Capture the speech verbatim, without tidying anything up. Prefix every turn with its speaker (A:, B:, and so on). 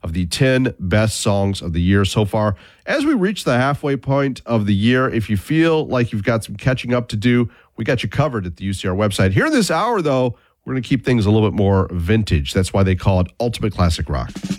A: of the ten best songs of the year so far. As we reach the halfway point of the year, if you feel like you've got some catching up to do, we got you covered at the U C R website. Here in this hour, though, we're going to keep things a little bit more vintage. That's why they call it Ultimate Classic Rock.